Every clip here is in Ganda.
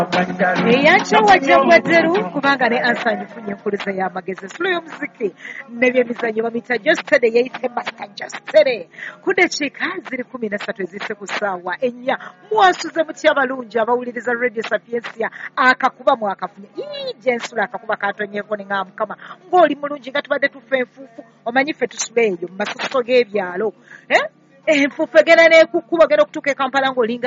eyankyawa gyegwedderu kubanga ne ansanyi funye enkuluza y'amagezi esula y'omuziki n'ebyemizannyo bamita jostere yeyite master jostere ku dakiika ziri 13 ezise ku ssaawa ennya mwasuze mutya abalungi abawuliriza radio sapiensia akakuba mwakafunye gyensula akakuba katonyeeko ne nga mukama ng'oli mulungi nga tubadde tufa enfuufu omanyi ffe tusula eyo mu masuso g'ebyalo enfuufu egenda n'ekukkuba ogenda okutuuka e Kampala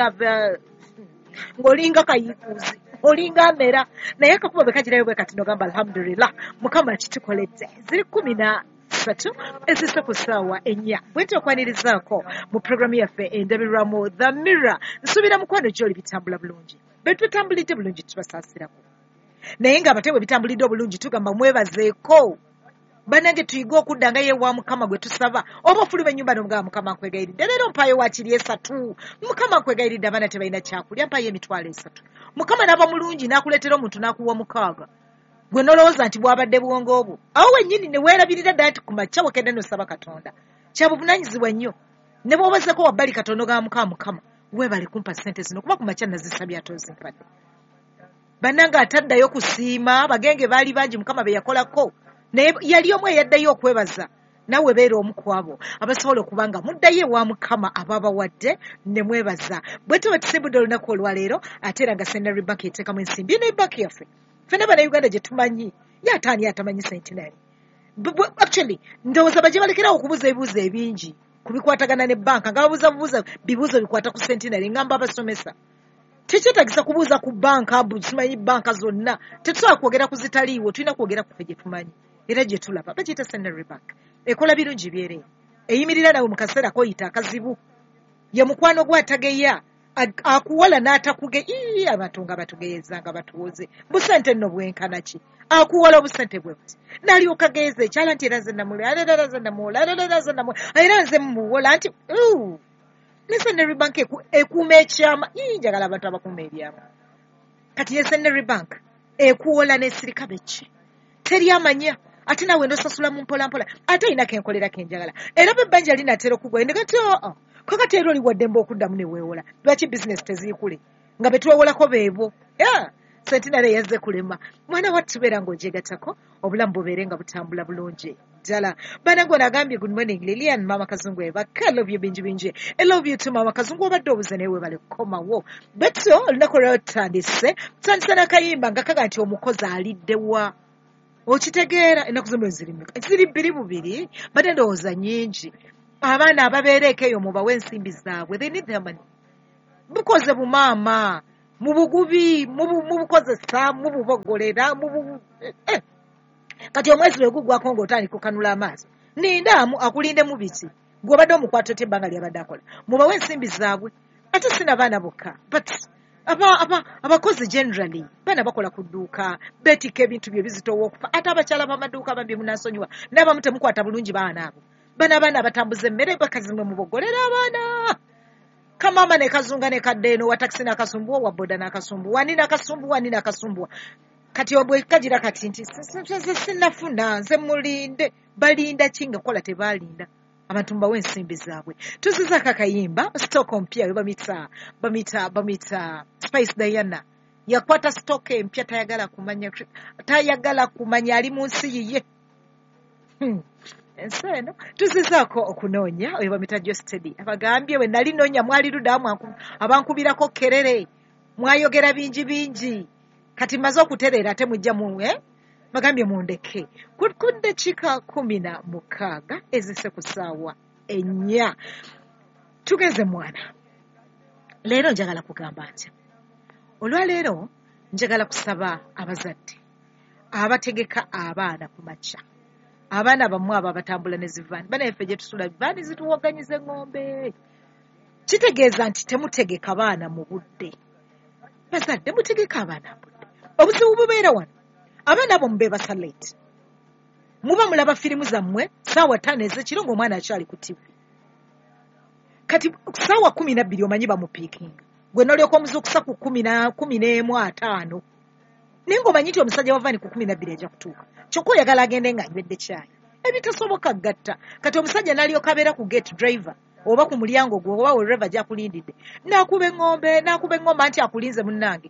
ng'olinga kayiikuuzi olinga amera naye akakuba bwe kagirayo bwe kati nogamba alhamdulillah mukama kitukoledde ziri 13 ezise ku ssaawa ennya bwenti okwanirizaako mu programu yaffe endabirwamu the mirror nsuubira mukwano gy'oli bitambula bulungi betutambulidde bulungi tubasaasirako naye ng'abate bwe bitambulidde obulungi tugamba mwebazeeko banange tuyiga okudda nga yewa mukama gwe tusaba oba ofuluma ennyumba nomugamba mukama nkwegayiridde leero mpaayo wakiri 3 mukama nkwegayiridde abaana tebalina kyakulya mpaayo emitwalo 3 mukama n'aba mulungi n'akuleetera omuntu n'akuwa 6 gwe nolowooza nti bwabadde bwongo obwo awo wennyini ne weerabirira ddala nti ku makya wakedde nosaba katonda kya buvunaanyizibwa nnyo ne bw'obazeeko wabbali katonda ogamba mukama weebale kumpa ssente zino kuba ku makya nazisabye ate ozimpadde bannange ataddayo kusiima bagenge baali bangi mukama be yakolako naye yali omu eyaddayo okwebaza nawe beera omu ku abo abasobola okuba nga muddayo ewa mukama ababawadde ne mwebaza bwe tuba tusimbudde olunaku olwaleero ate era nga Centenary Bank eteekamu ensimbi eno banki yaffe ffenna bannayuganda gye tumanyi ye ataani atamanyi Centenary actually ndowooza bajye balekerawo okubuuza ebibuuzo ebingi ku bikwatagana ne banka nga babuuza bibuuzo bikwata ku Centenary ngamba abasomesa tekyetagisa kubuuza ku banka tumanyi banka zonna tetusobola kwogera ku zitaliiwo tulina kwogera ku ffe gye tumanyi era gye tulaba bagiyita Centenary Bank ekola birungi byereere eyimirira nawe mu kaseera koyita akazibu ye mukwano gwe atageya akuwola n'atakuge abantu nga batugeeza nga batuwoze busente nno bwenkana ki akuwola obusente bwe buti n'alyoka geeza ekyala nti era nze namuwola era nze mumuwola nti ne Centenary Bank ekuuma ekyama njagala abantu abakuuma ebyama kati ye Centenary Bank ekuwola n'esirika beki teri amanya ate nawe ndosasula mu mpolampola ate ayinako enkolera kenjagala era bebbanja linatera okugwa ndegati kakati era oli waddemba okuddamu ne weewola lwaki bizinesi teziikule nga betwewolako beebo Centenary yazze kulema mwana wattu tubeera ng'ogyegatako obulamu bubeere nga butambula bulungi ddala banange onagambye good morning Lilian mama kazungu ebaka love you bingi bingi I love you too mama kazungu obadde obuze naye webale kukomawo betyo olunaku olwatandise tutandisa n'akayimba nga kaga nti omukozi aliddewa okitegeera ennaku zino ziri 2 badde ndowooza nnyingi abaana ababeereeko eyo mubawe ensimbi zaabwe they need their money bukoze bumaama mu bugubi mu bukozesa mu bubogolera kati omwezi lwe gugwako ng'otandika okanula amaaso nindaamu akulinde mu biki gw'obadde omukwata te ebbanga lyabadde akola mubawe ensimbi zaabwe ate sina baana bokka but abakozi generally baana bakola ku dduuka beetikka ebintu bye bizitowa okufa ate abakyala b'amaduuka bambi munansonyiwa n'abamu temukwata bulungi baana abo abaana abatambuza emmere bakazimwe mubogolera abaana kamama ne kazunga ne kaddeeno wa takisi n'akasumbuwa wa boda n'akasumbuwa wani n'akasumbuwa kati obwe kagira kati nti sinafuna nze mulinde balinda kinga kola tebalinda abantu mbawe ensimbi zaabwe tuzizaako akayimba stock mpya bamita Spice Diana yakwata stock empya tayagala kumanya ali mu nsi yiye ensi eno tuzizaako okunoonya oyo bamita Jostedi abagambye we nali noonya mwali luddamu abankubirako kerere mwayogera bingi kati maze okutereera ate mujja muwe bagambye mundeke ku ddakiika 16 ezise ku ssaawa ennya tugeze mwana leero njagala kugamba nti olwaleero njagala kusaba abazadde abategeka abaana ku makya abaana bamwe abo abatambula ne zivaani bana yaffe gye tusula vaani zituwaganyiza eŋŋombe kitegeeza nti temutegeka baana mu budde bazadde mutegeka abaana mu budde obuzibu bubeera wano abaana abo mube basa late muba mulaba firimu zammwe ssaawa 5 ez'ekiro ng'omwana akyali ku TV kati ssaawa 12 omanyi bamupiikinga gwe nolyoka omuzuukusa ku 11:05 naye ng'omanyi nti omusajja wavaani ku 12 ajja kutuuka kyokka oyagala agende ng'anywedde caayi ebitasoboka gatta kati omusajja n'alyoka abeera ku gate driver oba ku mulyango gwe oba wherever gy'akulindidde n'akuba eŋŋombe anti akulinze munnange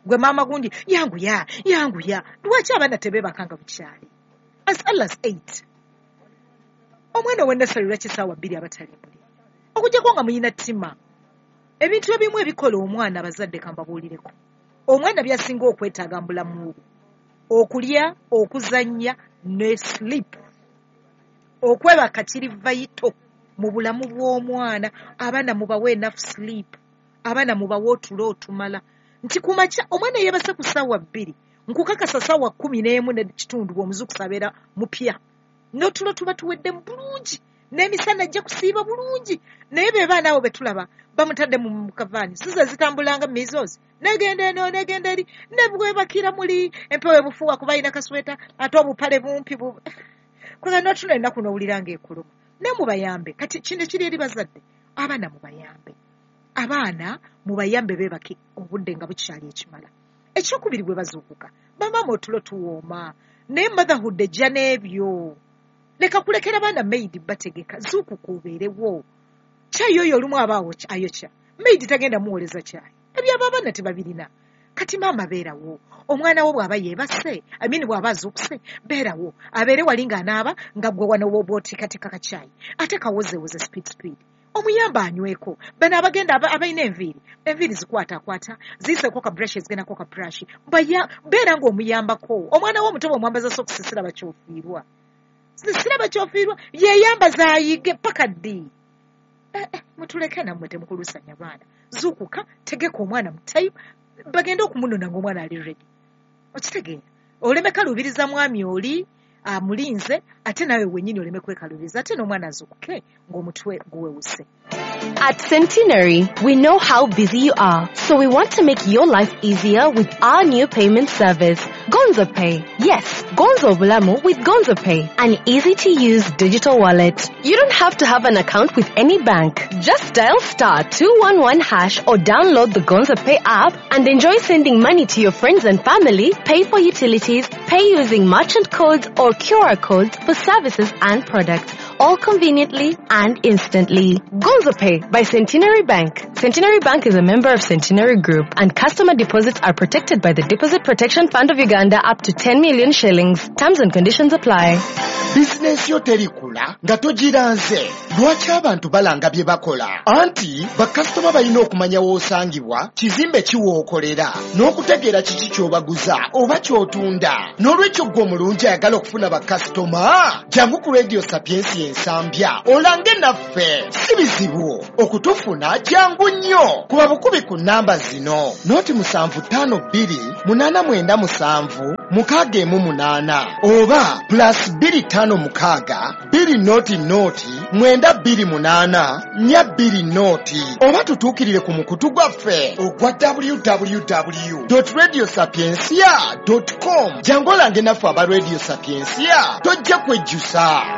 gwe maama gundi yanguya lwaki abaana tebeebakanga bukyali as early as 8 omwana ow'ennasale lwaki essaawa 2 abatali muli okugyako nga muyina ttima ebintu ebimu ebikola omwana abazadde kambabuulireko omwana byasinga okwetaaga mu bulamu bwe okulya okuzannya ne sleep okwebaka kiri vayito mu bulamu bw'omwana abaana mubawe enough sleep abaana mubawe otulo otumala nti kumakya omwana yeebase ku ssaawa 2 nkukakasa ssaawa 11 n'ekitundu bw'omuzukusa abeera mupya n'otulo tuba tuwedde mu bulungi n'emisana ajja kusiiba bulungi naye be baana abo betulaba bamutadde mu kavaani sizo zitambulanga measles negenda eno negenda eri nebwebakira muli empewo ebufuuwa kuba alina kasweta ate obupale bumpi kuga n'otuna ennaku n'owuliranga ekuluma ne mubayambe kati kino kiri eri bazadde abaana mubayambe beebake obudde nga bukyali ekimala ekyokubiri bwe bazuukuka bamaama otulo tuwooma naye motherhood ejja n'ebyo leka kulekera baana maidi bategeka zuukuka obeerewo kyayi oyo olumu abaawo ayokya maidi tagenda muwoleza kyayi ebyo abaana tebabirina kati maama beerawo omwana wo bw'aba yeebase bw'aba azuukuse beerawo abeere wali ng'anaaba nga gwe wano bw'otekateeka kakyayi ate kawozewoze speed omuyamba anyweko bano abagenda abalina enviiri zikwatakwata ziyiseeko ka brushes gendako ka brush beera ng'omuyambako omwana wo omuto bw'omwambaza sokisi siraba kyofiirwa yeeyambaza ayige paka ddi mutuleke nammwe temukulusanya baana zuukuka tegeka omwana mutayo bagenda okumunona ng'omwana ali ready okitegeera oleme kalubiriza mwami oli amulinze ate nawe wennyini oleme kwekalubiriza ate n'omwana azuukuke ng'omutwe guwewuse. At Centenary, we know how busy you are, so we want to make your life easier with our new payment service, Gonzo Pay. Yes, Gonzo Bulamu with Gonzo Pay, an easy-to-use digital wallet. You don't have to have an account with any bank. Just dial *211# or download the Gonzo Pay app and enjoy sending money to your friends and family, pay for utilities, pay using merchant codes or QR codes for services and products, all conveniently and instantly. Gonzo Pay by Centenary Bank. Centenary Bank is a member of Centenary Group, and customer deposits are protected by the Deposit Protection Fund of Uganda up to 10 million shillings. Terms and conditions apply. Business yo terikula nga togiranze lwaki abantu balanga bye bakola anti bakasitoma balina okumanya w'osangibwa kizimbe kiwookolera n'okutegeera kiki ky'obaguza oba ky'otunda n'olwekyo gwe omulungi ayagala okufuna bakasitoma jangu ku Radio Sapiensi ensambya olange naffe si bizibu okutufuna jangu nnyo kuba bukubi ku namba zino noti 75297 oba +256 2 noti 928 noti oba tutuukirire ku mukutu gwaffe ogwa www.radiosapiensia.com jangu olange naffe aba Radio Sapiensia tojja kwejjusa.